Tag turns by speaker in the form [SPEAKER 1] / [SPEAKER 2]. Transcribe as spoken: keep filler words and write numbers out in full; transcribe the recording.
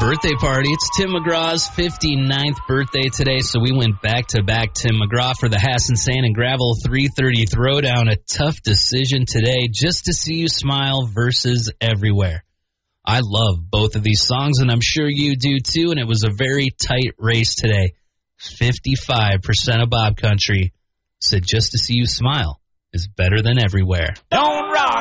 [SPEAKER 1] birthday party. It's Tim McGraw's fifty-ninth birthday today, so we went back-to-back Tim McGraw for the Hassan Sand and Gravel three thirty Throwdown. A tough decision today, Just to See You Smile versus Everywhere. I love both of these songs, and I'm sure you do too, and it was a very tight race today. fifty-five percent of Bob Country said Just to See You Smile is better than Everywhere.
[SPEAKER 2] Don't rock!